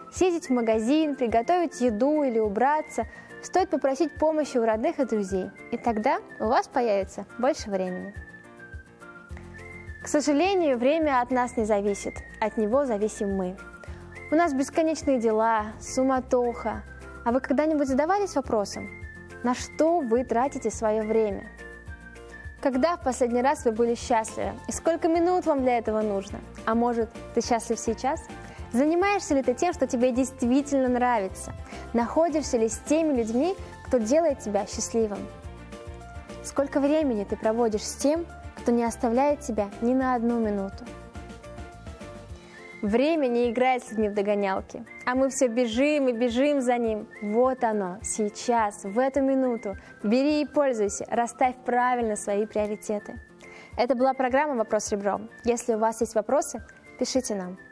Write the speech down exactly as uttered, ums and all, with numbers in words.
съездить в магазин, приготовить еду или убраться, стоит попросить помощи у родных и друзей, и тогда у вас появится больше времени. К сожалению, время от нас не зависит, от него зависим мы. У нас бесконечные дела, суматоха. А вы когда-нибудь задавались вопросом, на что вы тратите свое время? Когда в последний раз вы были счастливы? И сколько минут вам для этого нужно? А может, ты счастлив сейчас? Занимаешься ли ты тем, что тебе действительно нравится? Находишься ли с теми людьми, кто делает тебя счастливым? Сколько времени ты проводишь с тем, кто не оставляет тебя ни на одну минуту? Время не играет с людьми в догонялки, а мы все бежим и бежим за ним. Вот оно, сейчас, в эту минуту. Бери и пользуйся, расставь правильно свои приоритеты. Это была программа «Вопрос ребром». Если у вас есть вопросы, пишите нам.